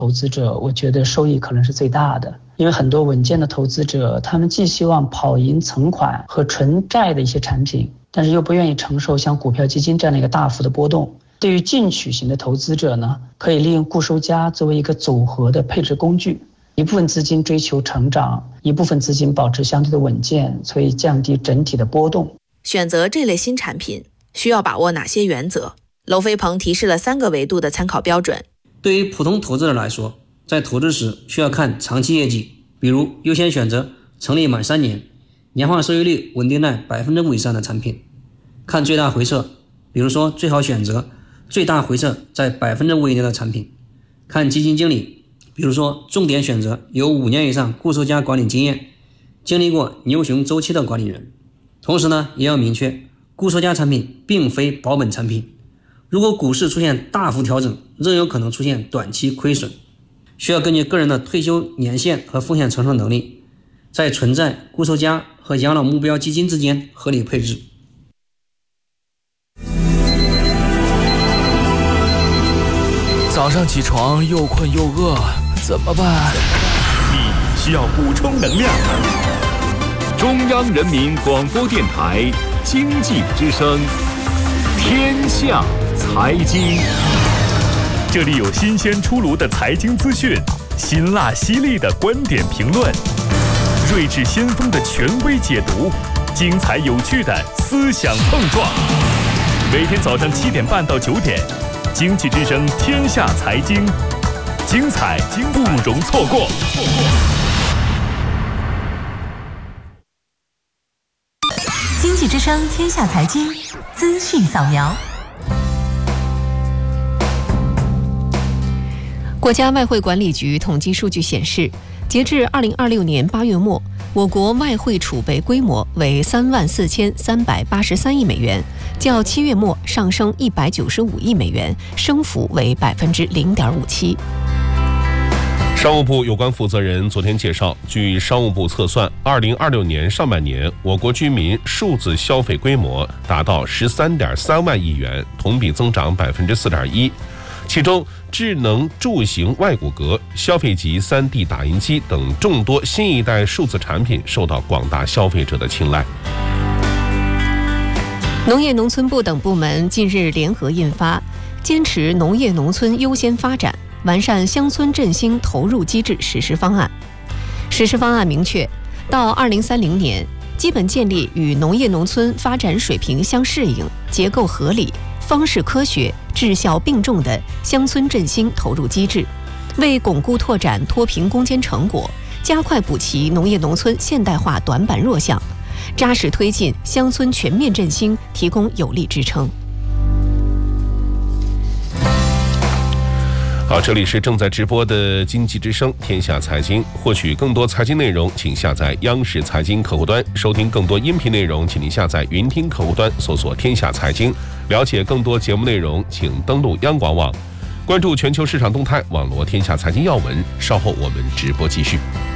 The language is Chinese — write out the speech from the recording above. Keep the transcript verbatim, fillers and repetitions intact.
投资者，我觉得收益可能是最大的。因为很多稳健的投资者，他们既希望跑赢存款和纯债的一些产品，但是又不愿意承受像股票基金这样的一个大幅的波动。对于进取型的投资者呢，可以利用固收加作为一个组合的配置工具，一部分资金追求成长，一部分资金保持相对的稳健，所以降低整体的波动。 选择这类新产品需要把握哪些原则？娄飞鹏提示了三个维度的参考标准。 对于普通投资者来说，在投资时需要看长期业绩，比如优先选择成立满三年，年化收益率稳定在百分之五以上的产品。看最大回撤，比如说最好选择最大回撤在百分之五以内的产品。看基金经理，比如说重点选择有五年以上固收加管理经验，经历过牛熊周期的管理人。同时呢，也要明确固收加产品并非保本产品，如果股市出现大幅调整，仍有可能出现短期亏损，需要根据个人的退休年限和风险承受能力，在纯债、固收加和养老目标基金之间合理配置。 早上起床又困又饿，怎么办？ 你需要补充能量。中央人民广播电台经济之声，天下财经。这里有新鲜出炉的财经资讯，辛辣犀利的观点评论，睿智先锋的权威解读，精彩有趣的思想碰撞。每天早上七点半到九点，经济之声天下财经，精彩不容错过。 经济之声天下财经资讯扫描。 国家外汇管理局统计数据显示，截至二零二六年八月末，我国外汇储备规模为三万四千三百八十三亿美元，较七月末上升一百九十五亿美元，升幅为百分之零点五七。 商务部有关负责人昨天介绍，据商务部测算，二零二六年上半年我国居民数字消费规模达到十三点三万亿元，同比增长百分之四点一。其中，智能柱形外骨骼、消费级 三 D 打印机等众多新一代数字产品受到广大消费者的青睐。 农业农村部等部门近日联合印发《坚持农业农村优先发展，完善乡村振兴投入机制实施方案》。实施方案明确，到二零三零年，基本建立与农业农村发展水平相适应、结构合理、方式科学、质效并重的乡村振兴投入机制，为巩固拓展脱贫攻坚成果，加快补齐农业农村现代化短板弱项，扎实推进乡村全面振兴提供有力支撑。 好，这里是正在直播的经济之声天下财经，获取更多财经内容请下载央视财经客户端，收听更多音频内容请您下载云听客户端搜索天下财经，了解更多节目内容请登录央广网，关注全球市场动态，网罗天下财经要闻。稍后我们直播继续。